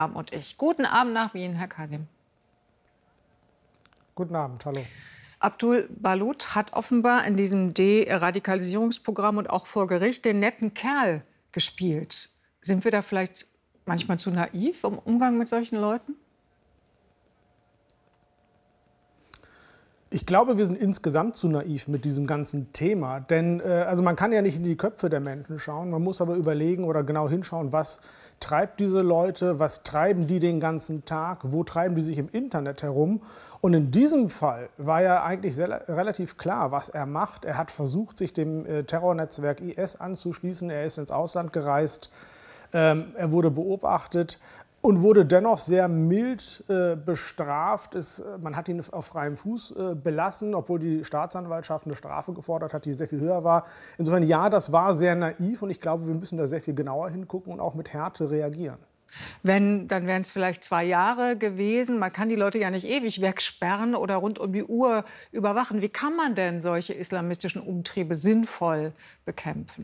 Und ich. Guten Abend nach Wien, Herr Kasim. Guten Abend, hallo. Abdul Balut hat offenbar in diesem Deradikalisierungsprogramm und auch vor Gericht den netten Kerl gespielt. Sind wir da vielleicht manchmal zu naiv im Umgang mit solchen Leuten? Ich glaube, wir sind insgesamt zu naiv mit diesem ganzen Thema. Denn also man kann ja nicht in die Köpfe der Menschen schauen. Man muss aber überlegen oder genau hinschauen, was treibt diese Leute, was treiben die den ganzen Tag, wo treiben die sich im Internet herum. Und in diesem Fall war ja eigentlich relativ klar, was er macht. Er hat versucht, sich dem Terrornetzwerk IS anzuschließen. Er ist ins Ausland gereist. Er wurde beobachtet. Und wurde dennoch sehr mild bestraft. Man hat ihn auf freiem Fuß belassen, obwohl die Staatsanwaltschaft eine Strafe gefordert hat, die sehr viel höher war. Insofern, ja, das war sehr naiv und ich glaube, wir müssen da sehr viel genauer hingucken und auch mit Härte reagieren. Dann wären es vielleicht 2 Jahre gewesen. Man kann die Leute ja nicht ewig wegsperren oder rund um die Uhr überwachen. Wie kann man denn solche islamistischen Umtriebe sinnvoll bekämpfen?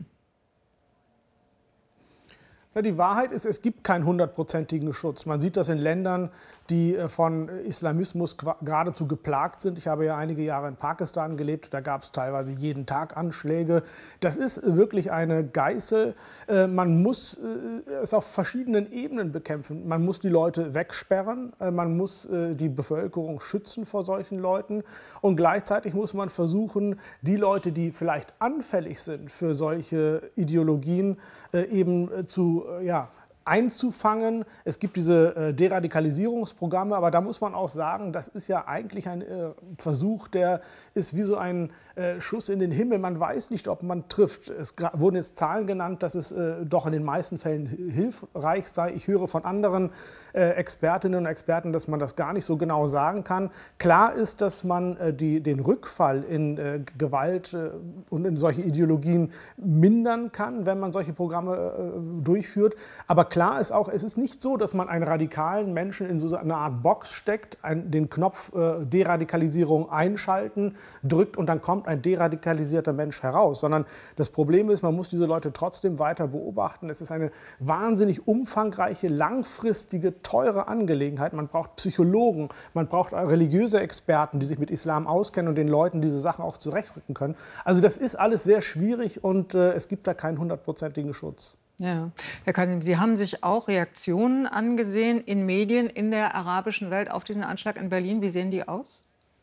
Ja, die Wahrheit ist, es gibt keinen 100%igen Schutz. Man sieht das in Ländern, die von Islamismus geradezu geplagt sind. Ich habe ja einige Jahre in Pakistan gelebt. Da gab es teilweise jeden Tag Anschläge. Das ist wirklich eine Geißel. Man muss es auf verschiedenen Ebenen bekämpfen. Man muss die Leute wegsperren. Man muss die Bevölkerung schützen vor solchen Leuten. Und gleichzeitig muss man versuchen, die Leute, die vielleicht anfällig sind für solche Ideologien, eben einzufangen. Es gibt diese Deradikalisierungsprogramme, aber da muss man auch sagen, das ist ja eigentlich ein Versuch, der ist wie so ein Schuss in den Himmel. Man weiß nicht, ob man trifft. Es wurden jetzt Zahlen genannt, dass es doch in den meisten Fällen hilfreich sei. Ich höre von anderen Expertinnen und Experten, dass man das gar nicht so genau sagen kann. Klar ist, dass man den Rückfall in Gewalt und in solche Ideologien mindern kann, wenn man solche Programme durchführt. Aber klar ist auch, es ist nicht so, dass man einen radikalen Menschen in so eine Art Box steckt, den Knopf Deradikalisierung einschalten, drückt und dann kommt ein deradikalisierter Mensch heraus. Sondern das Problem ist, man muss diese Leute trotzdem weiter beobachten. Es ist eine wahnsinnig umfangreiche, langfristige, teure Angelegenheit. Man braucht Psychologen, man braucht religiöse Experten, die sich mit Islam auskennen und den Leuten diese Sachen auch zurechtrücken können. Also das ist alles sehr schwierig und es gibt da keinen 100%igen Schutz. Ja, Herr Kasim, Sie haben sich auch Reaktionen angesehen in Medien in der arabischen Welt auf diesen Anschlag in Berlin. Wie sehen die aus?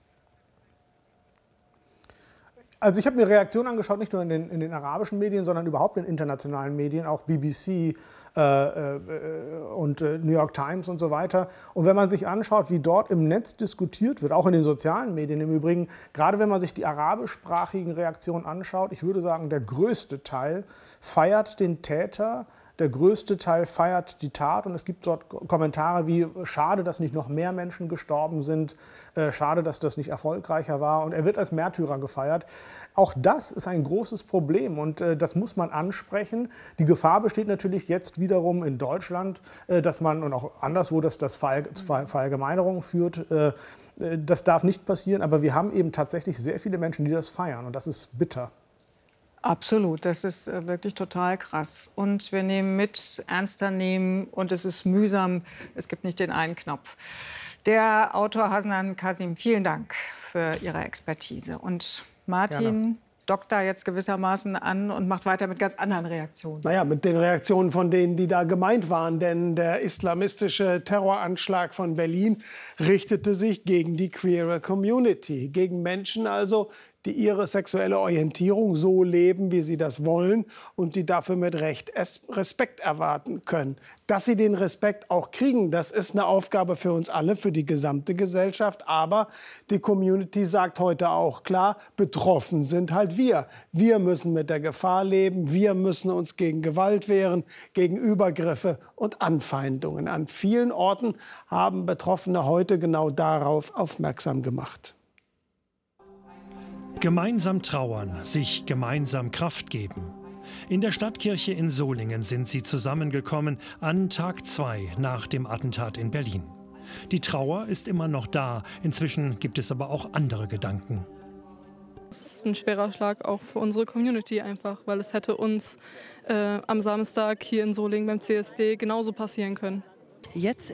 Also ich habe mir Reaktionen angeschaut, nicht nur in den arabischen Medien, sondern überhaupt in internationalen Medien, auch BBC und New York Times und so weiter. Und wenn man sich anschaut, wie dort im Netz diskutiert wird, auch in den sozialen Medien im Übrigen, gerade wenn man sich die arabischsprachigen Reaktionen anschaut, ich würde sagen, der größte Teil feiert den Täter. Der größte Teil feiert die Tat und es gibt dort Kommentare wie schade, dass nicht noch mehr Menschen gestorben sind, schade, dass das nicht erfolgreicher war und er wird als Märtyrer gefeiert. Auch das ist ein großes Problem und das muss man ansprechen. Die Gefahr besteht natürlich jetzt wiederum in Deutschland, dass man und auch anderswo, dass das zu Verallgemeinerungen führt. Das darf nicht passieren, aber wir haben eben tatsächlich sehr viele Menschen, die das feiern und das ist bitter. Absolut, das ist wirklich total krass. Und wir nehmen mit, ernster nehmen und es ist mühsam, es gibt nicht den einen Knopf. Der Autor Hasnan Kasim, vielen Dank für Ihre Expertise. Und Martin Gerne. dockt da jetzt gewissermaßen an und macht weiter mit ganz anderen Reaktionen. Naja, mit den Reaktionen von denen, die da gemeint waren. Denn der islamistische Terroranschlag von Berlin richtete sich gegen die queere Community. Gegen Menschen also, die ihre sexuelle Orientierung so leben, wie sie das wollen und die dafür mit Recht Respekt erwarten können. Dass sie den Respekt auch kriegen, das ist eine Aufgabe für uns alle, für die gesamte Gesellschaft. Aber die Community sagt heute auch klar, betroffen sind halt wir. Wir müssen mit der Gefahr leben, wir müssen uns gegen Gewalt wehren, gegen Übergriffe und Anfeindungen. An vielen Orten haben Betroffene heute genau darauf aufmerksam gemacht. Gemeinsam trauern, sich gemeinsam Kraft geben. In der Stadtkirche in Solingen sind sie zusammengekommen an Tag 2 nach dem Attentat in Berlin. Die Trauer ist immer noch da, inzwischen gibt es aber auch andere Gedanken. Es ist ein schwerer Schlag auch für unsere Community einfach, weil es hätte uns am Samstag hier in Solingen beim CSD genauso passieren können. jetzt